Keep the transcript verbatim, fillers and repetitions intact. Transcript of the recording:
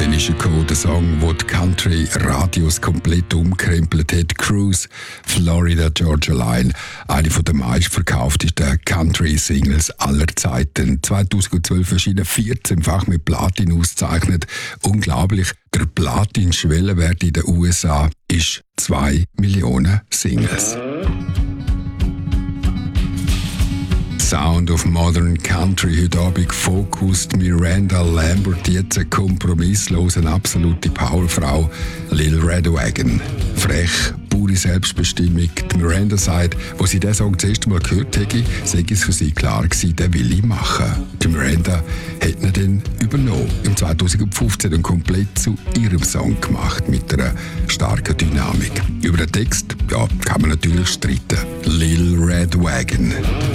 Dann ist gekommen, der Song, der die Country-Radios komplett umkrempelt hat. Cruise, Florida Georgia Line. Eine der meistverkauftesten Country-Singles aller Zeiten. zweitausendzwölf erschienen vierzehnfach mit Platin ausgezeichnet. Unglaublich. Der Platin-Schwellenwert in den U S A ist zwei Millionen Singles. Sound of Modern Country, heute Abend gefokust Miranda Lambert, jetzt eine kompromisslose, absolute Powerfrau, Lil Red Wagon. Frech, pure Selbstbestimmung. Die Miranda sagt, wo sie diesen Song das erste Mal gehört hätte, sei es für sie klar gewesen, den will ich machen. Die Miranda hat ihn dann übernommen. Im zweitausendfünfzehn und komplett zu ihrem Song gemacht, mit einer starken Dynamik. Über den Text, ja, kann man natürlich streiten. Lil Red Wagon.